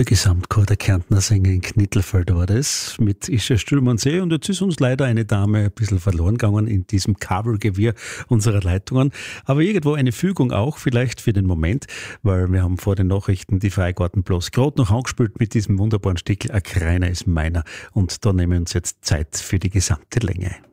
Der Gesamtchor der Kärntner Sänger in Knittelfeld war das, mit Ischa Stühlmann-See. Und jetzt ist uns leider eine Dame ein bisschen verloren gegangen in diesem Kabelgewirr unserer Leitungen. Aber irgendwo eine Fügung auch, vielleicht für den Moment, weil wir haben vor den Nachrichten die Freigarten Bloß gerade noch angespielt mit diesem wunderbaren Stickel, ein Kreiner ist meiner. Und da nehmen wir uns jetzt Zeit für die gesamte Länge.